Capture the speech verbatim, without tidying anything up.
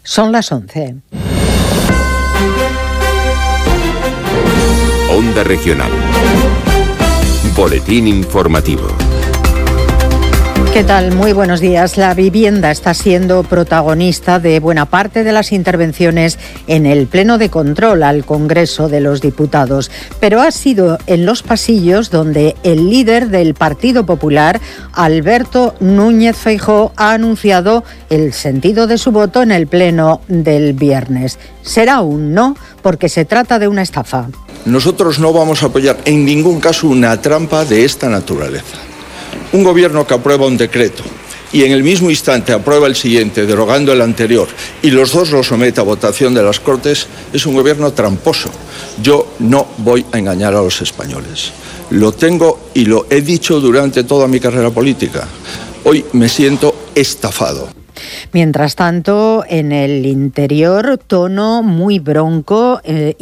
Son las once. Onda Regional. Boletín informativo. ¿Qué tal? Muy buenos días. La vivienda está siendo protagonista de buena parte de las intervenciones en el Pleno de Control al Congreso de los Diputados, pero ha sido en los pasillos donde el líder del Partido Popular, Alberto Núñez Feijóo, ha anunciado el sentido de su voto en el Pleno del viernes. Será un no, porque se trata de una estafa. Nosotros no vamos a apoyar en ningún caso una trampa de esta naturaleza. Un gobierno que aprueba un decreto y en el mismo instante aprueba el siguiente, derogando el anterior, y los dos lo somete a votación de las Cortes, es un gobierno tramposo. Yo no voy a engañar a los españoles. Lo tengo y lo he dicho durante toda mi carrera política. Hoy me siento estafado. Mientras tanto, en el interior, tono muy bronco. Eh,